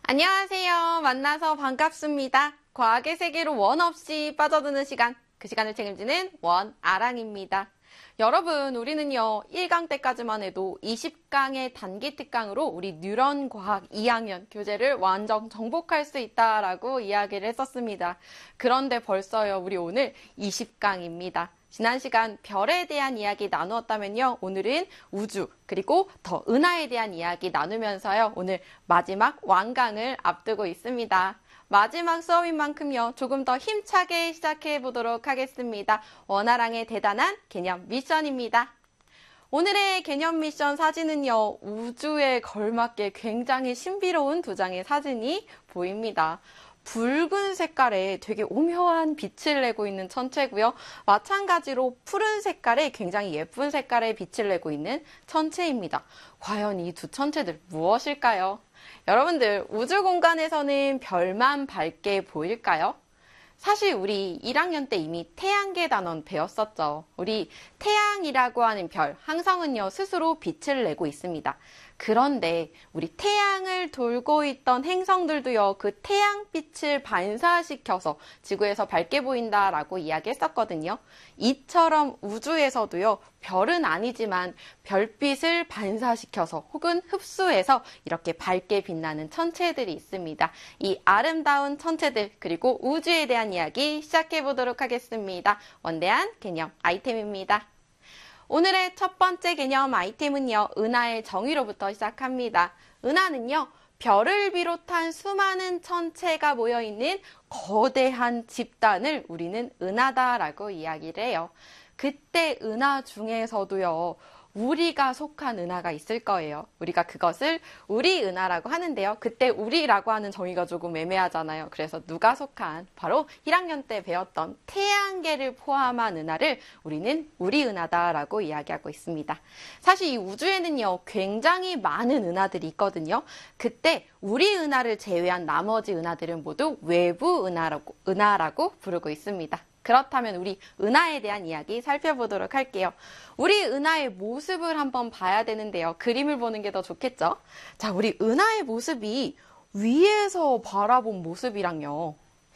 안녕하세요. 만나서 반갑습니다. 과학의 세계로 원 없이 빠져드는 시간, 그 시간을 책임지는 원아랑입니다. 여러분, 우리는요, 1강 때까지만 해도 20강의 단기 특강으로 우리 뉴런 과학 2학년 교재를 완전 정복할 수 있다라고 이야기를 했었습니다. 그런데 벌써요, 우리 오늘 20강입니다. 지난 시간 별에 대한 이야기 나누었다면요, 오늘은 우주 그리고 더 은하에 대한 이야기 나누면서요, 오늘 마지막 완강을 앞두고 있습니다. 마지막 수업인 만큼요, 조금 더 힘차게 시작해 보도록 하겠습니다. 원아랑의 대단한 개념 미션입니다. 오늘의 개념 미션 사진은요, 우주에 걸맞게 굉장히 신비로운 두 장의 사진이 보입니다. 붉은 색깔에 되게 오묘한 빛을 내고 있는 천체고요. 마찬가지로 푸른 색깔에 굉장히 예쁜 색깔의 빛을 내고 있는 천체입니다. 과연 이 두 천체들 무엇일까요? 여러분들, 우주 공간에서는 별만 밝게 보일까요? 사실 우리 1학년 때 이미 태양계 단원 배웠었죠. 우리 태양이라고 하는 별, 항성은요, 스스로 빛을 내고 있습니다. 그런데 우리 태양을 돌고 있던 행성들도요, 그 태양빛을 반사시켜서 지구에서 밝게 보인다라고 이야기했었거든요. 이처럼 우주에서도요, 별은 아니지만 별빛을 반사시켜서 혹은 흡수해서 이렇게 밝게 빛나는 천체들이 있습니다. 이 아름다운 천체들 그리고 우주에 대한 이야기 시작해 보도록 하겠습니다. 원대한 개념 아이템입니다. 오늘의 첫 번째 개념 아이템은요, 은하의 정의로부터 시작합니다. 은하는요, 별을 비롯한 수많은 천체가 모여있는 거대한 집단을 우리는 은하다라고 이야기를 해요. 그때 은하 중에서도요, 우리가 속한 은하가 있을 거예요. 우리가 그것을 우리 은하라고 하는데요. 그때 우리라고 하는 정의가 조금 애매하잖아요. 그래서 누가 속한 바로 1학년 때 배웠던 태양계를 포함한 은하를 우리는 우리 은하다라고 이야기하고 있습니다. 사실 이 우주에는요, 굉장히 많은 은하들이 있거든요. 그때 우리 은하를 제외한 나머지 은하들은 모두 외부 은하라고 부르고 있습니다. 그렇다면 우리 은하에 대한 이야기 살펴보도록 할게요. 우리 은하의 모습을 한번 봐야 되는데요. 그림을 보는 게 더 좋겠죠? 자, 우리 은하의 모습이 위에서 바라본 모습이랑요,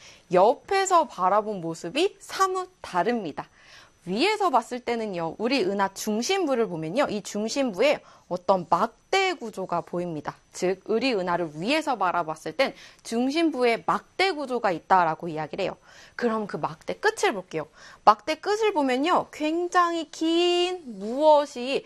옆에서 바라본 모습이 사뭇 다릅니다. 위에서 봤을 때는요, 우리 은하 중심부를 보면요, 이 중심부에 어떤 막대 구조가 보입니다. 즉, 우리 은하를 위에서 바라봤을 땐 중심부에 막대 구조가 있다라고 이야기를 해요. 그럼 그 막대 끝을 볼게요. 막대 끝을 보면요, 굉장히 긴 무엇이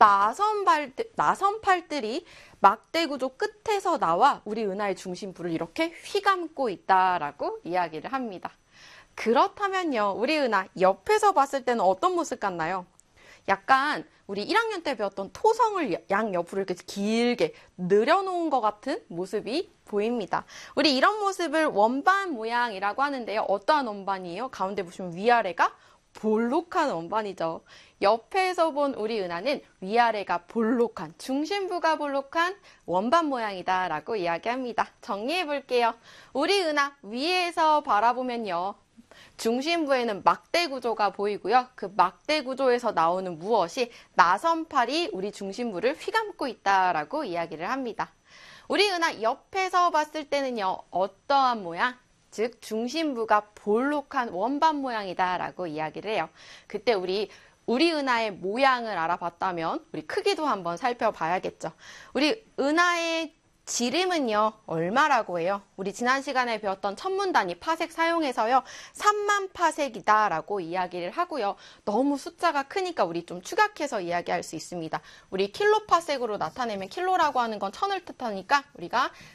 나선 팔들이 막대 구조 끝에서 나와 우리 은하의 중심부를 이렇게 휘감고 있다라고 이야기를 합니다. 그렇다면요, 우리 은하 옆에서 봤을 때는 어떤 모습 같나요? 약간 우리 1학년 때 배웠던 토성을 양옆으로 이렇게 길게 늘여놓은 것 같은 모습이 보입니다. 우리 이런 모습을 원반 모양이라고 하는데요. 어떠한 원반이에요? 가운데 보시면 위아래가 볼록한 원반이죠. 옆에서 본 우리 은하는 위아래가 볼록한, 중심부가 볼록한 원반 모양이다라고 이야기합니다. 정리해 볼게요. 우리 은하 위에서 바라보면요, 중심부에는 막대 구조가 보이고요. 그 막대 구조에서 나오는 무엇이 나선팔이 우리 중심부를 휘감고 있다라고 이야기를 합니다. 우리 은하 옆에서 봤을 때는요, 어떠한 모양? 즉 중심부가 볼록한 원반 모양이다라고 이야기를 해요. 그때 우리 은하의 모양을 알아봤다면 우리 크기도 한번 살펴봐야겠죠. 우리 은하의 지름은요, 얼마라고 해요? 우리 지난 시간에 배웠던 천문 단위 파색 사용해서요, 3만 파색이다라고 이야기를 하고요. 너무 숫자가 크니까 우리 좀 축약해서 이야기할 수 있습니다. 우리 킬로 파색으로 나타내면 킬로라고 하는 건 천을 뜻하니까 우리가